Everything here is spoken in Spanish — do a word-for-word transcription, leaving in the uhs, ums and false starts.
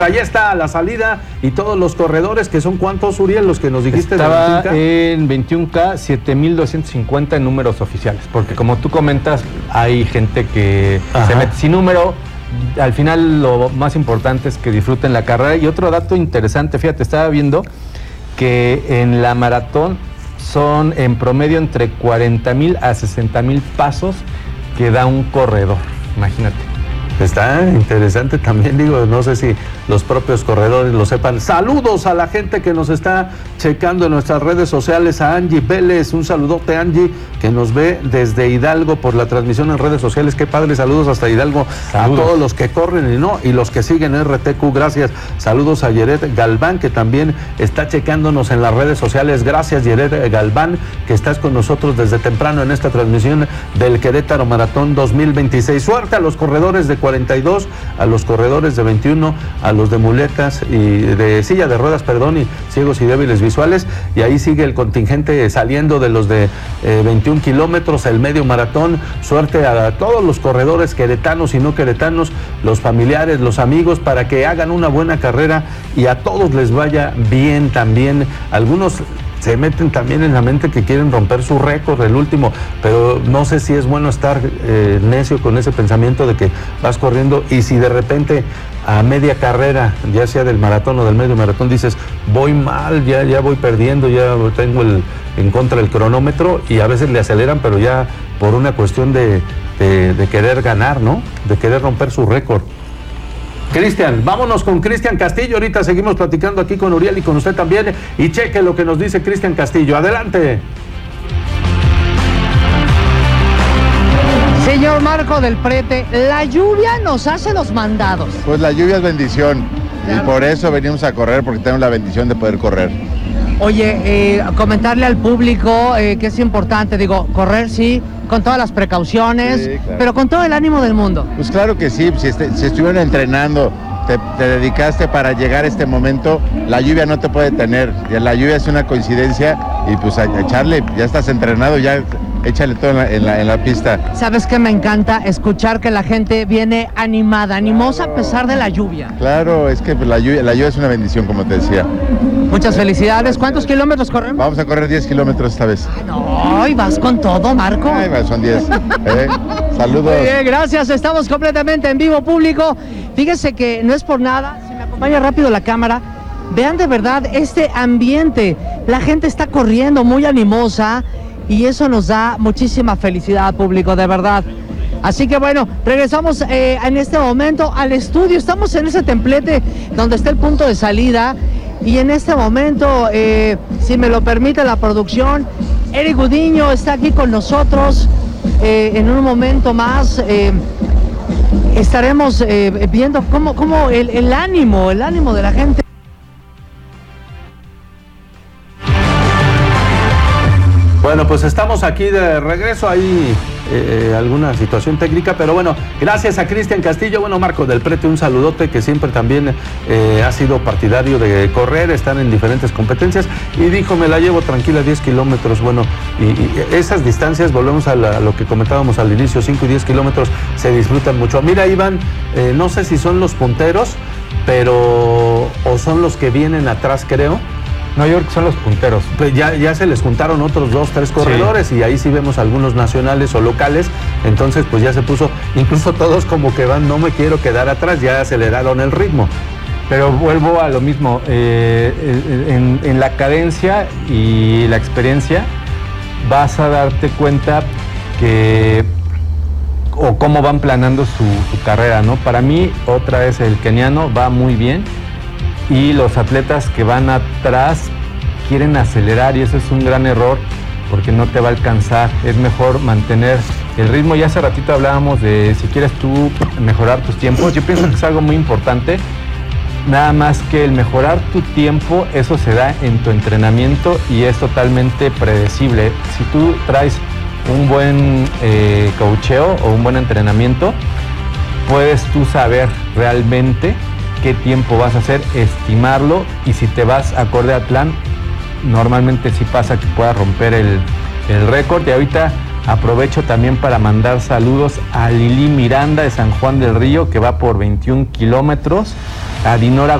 Ahí está la salida y todos los corredores, que son ¿cuántos, Uriel? Los que nos dijiste. Estaba de en veintiún K, siete mil doscientos cincuenta en números oficiales, porque como tú comentas, hay gente que Ajá. se mete sin número. Al final lo más importante es que disfruten la carrera. Y otro dato interesante, fíjate, estaba viendo que en la maratón son en promedio entre cuarenta mil a sesenta mil pasos que da un corredor, imagínate. Está interesante también, digo, no sé si los propios corredores lo sepan. Saludos a la gente que nos está checando en nuestras redes sociales, a Angie Vélez, un saludote, Angie, que nos ve desde Hidalgo por la transmisión en redes sociales. Qué padre, saludos hasta Hidalgo. Saludos a todos los que corren y no, y los que siguen R T Q, gracias. Saludos a Yeret Galván, que también está checándonos en las redes sociales. Gracias, Yeret Galván, que estás con nosotros desde temprano en esta transmisión del Querétaro Maratón dos mil veintiséis. Suerte a los corredores de cuarenta y dos, a los corredores de veintiuno, a los de muletas y de silla de ruedas, perdón, y ciegos y débiles visuales. Y ahí sigue el contingente saliendo de los de eh, veintiún kilómetros, el medio maratón. Suerte a todos los corredores queretanos y no queretanos, los familiares, los amigos, para que hagan una buena carrera y a todos les vaya bien también. Algunos se meten también en la mente que quieren romper su récord, el último, pero no sé si es bueno estar eh, necio con ese pensamiento de que vas corriendo y si de repente a media carrera, ya sea del maratón o del medio maratón, dices, voy mal, ya, ya voy perdiendo, ya tengo el, en contra el cronómetro, y a veces le aceleran, pero ya por una cuestión de, de, de querer ganar, ¿no? De querer romper su récord. Cristian, vámonos con Cristian Castillo. Ahorita seguimos platicando aquí con Uriel y con usted también. Y cheque lo que nos dice Cristian Castillo. Adelante. Señor Marco del Prete, la lluvia nos hace los mandados. Pues la lluvia es bendición. Claro. Y por eso venimos a correr, porque tenemos la bendición de poder correr. Oye, eh, comentarle al público eh, que es importante, digo, correr sí, con todas las precauciones, sí, claro, pero con todo el ánimo del mundo. Pues claro que sí, si, este, si estuvieron entrenando, te, te dedicaste para llegar a este momento, la lluvia no te puede tener, la lluvia es una coincidencia y pues a, a echarle, ya estás entrenado, ya échale todo en la, en la, en la pista. ¿Sabes qué me encanta? Escuchar que la gente viene animada, animosa, claro, a pesar de la lluvia. Claro, es que la lluvia, la lluvia es una bendición, como te decía. Muchas felicidades. ¿Cuántos kilómetros corremos? Vamos a correr diez kilómetros esta vez. Ay, no, y vas con todo, Marco. Ay, son diez. ¿Eh? Saludos. Muy bien, gracias. Estamos completamente en vivo, público. Fíjese que no es por nada, si me acompaña rápido la cámara, vean de verdad este ambiente. La gente está corriendo muy animosa y eso nos da muchísima felicidad, público, de verdad. Así que bueno, regresamos eh, en este momento al estudio. Estamos en ese templete donde está el punto de salida. Y en este momento, eh, si me lo permite la producción, Eric Gudiño está aquí con nosotros. Eh, en un momento más eh, estaremos eh, viendo cómo, cómo el, el ánimo, el ánimo de la gente. Bueno, pues estamos aquí de regreso, hay eh, alguna situación técnica, pero bueno, gracias a Cristian Castillo. Bueno, Marco del Prete, un saludote, que siempre también eh, ha sido partidario de correr, están en diferentes competencias, y dijo, me la llevo tranquila, diez kilómetros, bueno, y, y esas distancias, volvemos a, la, a lo que comentábamos al inicio, cinco y diez kilómetros se disfrutan mucho. Mira, Iván, eh, no sé si son los punteros, pero, o son los que vienen atrás, creo. No, yo creo que son los punteros. Pues ya, ya se les juntaron otros dos, tres corredores, sí, y ahí sí vemos algunos nacionales o locales, entonces pues ya se puso, incluso todos como que van, no me quiero quedar atrás, ya aceleraron el ritmo. Pero vuelvo a lo mismo, eh, en, en la cadencia y la experiencia vas a darte cuenta que, o cómo van planeando su, su carrera, ¿no? Para mí, otra vez el keniano va muy bien, y los atletas que van atrás quieren acelerar, y eso es un gran error porque no te va a alcanzar. Es mejor mantener el ritmo. Ya hace ratito hablábamos de si quieres tú mejorar tus tiempos. Yo pienso que es algo muy importante, nada más que el mejorar tu tiempo, eso se da en tu entrenamiento y es totalmente predecible. Si tú traes un buen eh, coacheo o un buen entrenamiento, puedes tú saber realmente qué tiempo vas a hacer, estimarlo, y si te vas acorde al plan, normalmente sí pasa que puedas romper el, el récord. Y ahorita Aprovecho también para mandar saludos a Lili Miranda de San Juan del Río, que va por veintiún kilómetros, a Dinora